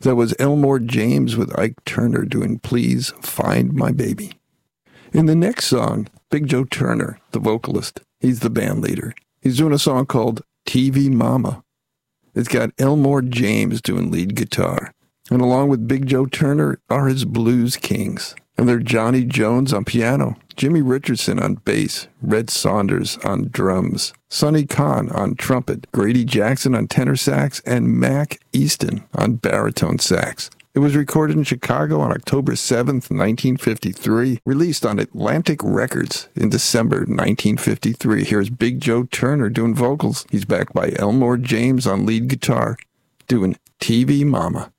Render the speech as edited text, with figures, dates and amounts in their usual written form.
That was Elmore James with Ike Turner doing Please Find My Baby. In the next song, Big Joe Turner, the vocalist, he's the band leader. He's doing a song called TV Mama. It's got Elmore James doing lead guitar. And along with Big Joe Turner are his Blues Kings. And they're Johnny Jones on piano, Jimmy Richardson on bass, Red Saunders on drums, Sonny Kahn on trumpet, Grady Jackson on tenor sax, and Mac Easton on baritone sax. It was recorded in Chicago on October 7th, 1953, released on Atlantic Records in December 1953. Here's Big Joe Turner doing vocals. He's backed by Elmore James on lead guitar, doing TV Mama.